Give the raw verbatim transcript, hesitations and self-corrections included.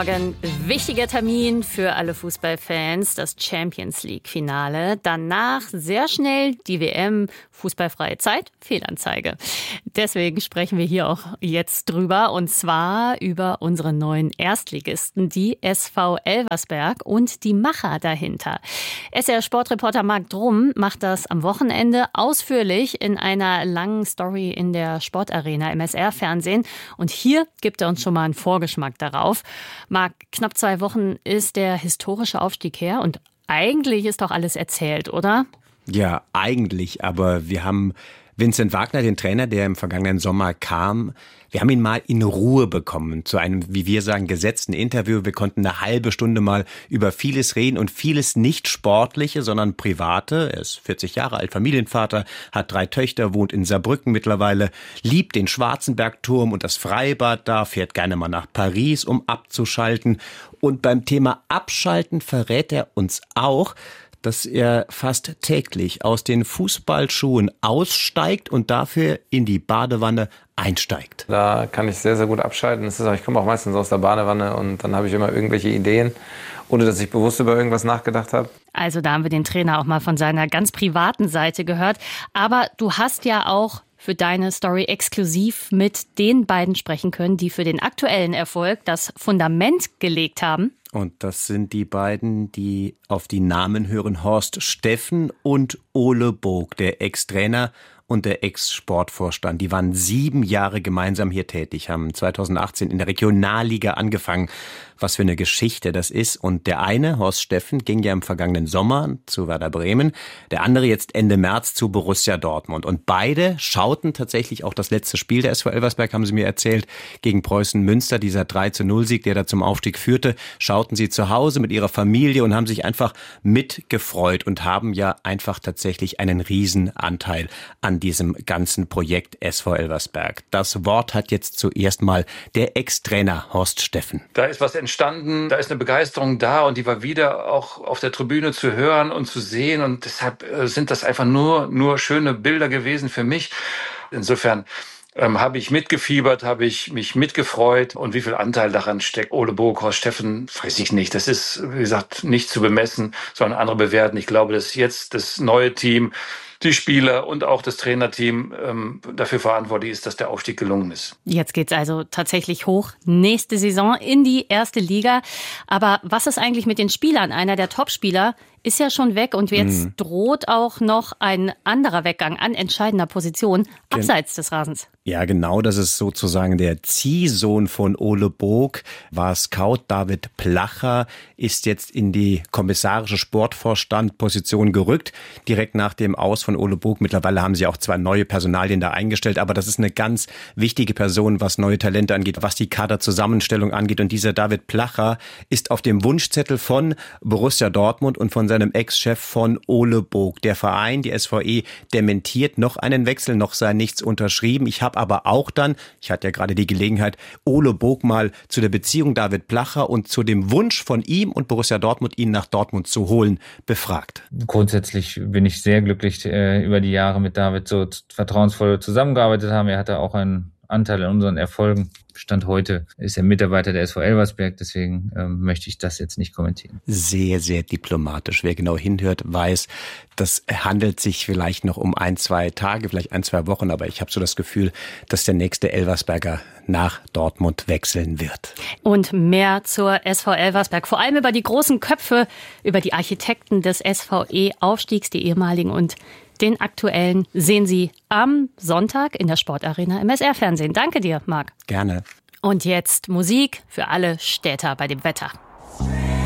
Morgen wichtiger Termin für alle Fußballfans, das Champions-League-Finale. Danach sehr schnell die W M, fußballfreie Zeit, Fehlanzeige. Deswegen sprechen wir hier auch jetzt drüber, und zwar über unsere neuen Erstligisten, die S V Elversberg und die Macher dahinter. S R Sportreporter Marc Drum macht das am Wochenende ausführlich in einer langen Story in der Sportarena im S R-Fernsehen. Und hier gibt er uns schon mal einen Vorgeschmack darauf. Marc, knapp zwei Wochen ist der historische Aufstieg her und eigentlich ist doch alles erzählt, oder? Ja, eigentlich, aber wir haben Vincent Wagner, den Trainer, der im vergangenen Sommer kam, wir haben ihn mal in Ruhe bekommen zu einem, wie wir sagen, gesetzten Interview. Wir konnten eine halbe Stunde mal über vieles reden und vieles nicht Sportliche, sondern Private. Er ist vierzig Jahre alt, Familienvater, hat drei Töchter, wohnt in Saarbrücken mittlerweile, liebt den Schwarzenbergturm und das Freibad da, fährt gerne mal nach Paris, um abzuschalten. Und beim Thema Abschalten verrät er uns auch, dass er fast täglich aus den Fußballschuhen aussteigt und dafür in die Badewanne einsteigt. Da kann ich sehr, sehr gut abschalten. Das ist auch, ich komme auch meistens aus der Badewanne und dann habe ich immer irgendwelche Ideen, ohne dass ich bewusst über irgendwas nachgedacht habe. Also da haben wir den Trainer auch mal von seiner ganz privaten Seite gehört. Aber du hast ja auch für deine Story exklusiv mit den beiden sprechen können, die für den aktuellen Erfolg das Fundament gelegt haben. Und das sind die beiden, die auf die Namen hören: Horst Steffen und Ole Bog, der Ex-Trainer und der Ex-Sportvorstand. Die waren sieben Jahre gemeinsam hier tätig, haben zweitausendachtzehn in der Regionalliga angefangen. Was für eine Geschichte das ist. Und der eine, Horst Steffen, ging ja im vergangenen Sommer zu Werder Bremen. Der andere jetzt Ende März zu Borussia Dortmund. Und beide schauten tatsächlich auch das letzte Spiel der S V Elversberg, haben sie mir erzählt, gegen Preußen Münster, dieser drei zu null Sieg, der da zum Aufstieg führte. Schauten sie zu Hause mit ihrer Familie und haben sich einfach mitgefreut und haben ja einfach tatsächlich einen Riesenanteil an diesem ganzen Projekt S V Elversberg. Das Wort hat jetzt zuerst mal der Ex-Trainer Horst Steffen. Da ist was entstanden, da ist eine Begeisterung da und die war wieder auch auf der Tribüne zu hören und zu sehen, und deshalb sind das einfach nur, nur schöne Bilder gewesen für mich. Insofern ähm, habe ich mitgefiebert, habe ich mich mitgefreut, und wie viel Anteil daran steckt Ole Bog, Horst Steffen, weiß ich nicht. Das ist, wie gesagt, nicht zu bemessen, sondern andere bewerten. Ich glaube, dass jetzt das neue Team, die Spieler und auch das Trainerteam ähm, dafür verantwortlich ist, dass der Aufstieg gelungen ist. Jetzt geht's also tatsächlich hoch, nächste Saison in die erste Liga. Aber was ist eigentlich mit den Spielern? Einer der Topspieler ist ja schon weg, und jetzt mhm. droht auch noch ein anderer Weggang an entscheidender Position abseits des Rasens. Ja, genau, das ist sozusagen der Ziehsohn von Ole Bog, war Scout. David Placher ist jetzt in die kommissarische Sportvorstandposition gerückt, direkt nach dem Aus von Ole Bog. Mittlerweile haben sie auch zwei neue Personalien da eingestellt, aber das ist eine ganz wichtige Person, was neue Talente angeht, was die Kaderzusammenstellung angeht. Und dieser David Placher ist auf dem Wunschzettel von Borussia Dortmund und von seinem Ex-Chef von Ole Bog. Der Verein, die S V E, dementiert noch einen Wechsel, noch sei nichts unterschrieben. Ich habe aber auch dann, ich hatte ja gerade die Gelegenheit, Ole Bog mal zu der Beziehung David Placher und zu dem Wunsch von ihm und Borussia Dortmund, ihn nach Dortmund zu holen, befragt. Grundsätzlich bin ich sehr glücklich, äh, über die Jahre mit David so vertrauensvoll zusammengearbeitet haben. Er hatte auch einen Anteil an unseren Erfolgen. Stand heute ist er Mitarbeiter der S V Elversberg, deswegen ähm, möchte ich das jetzt nicht kommentieren. Sehr, sehr diplomatisch. Wer genau hinhört, weiß, das handelt sich vielleicht noch um ein, zwei Tage, vielleicht ein, zwei Wochen, aber ich habe so das Gefühl, dass der nächste Elversberger nach Dortmund wechseln wird. Und mehr zur S V Elversberg, vor allem über die großen Köpfe, über die Architekten des S V E-Aufstiegs, die ehemaligen und den aktuellen, sehen Sie am Sonntag in der Sportarena im S R-Fernsehen. Danke dir, Marc. Gerne. Und jetzt Musik für alle Städter bei dem Wetter.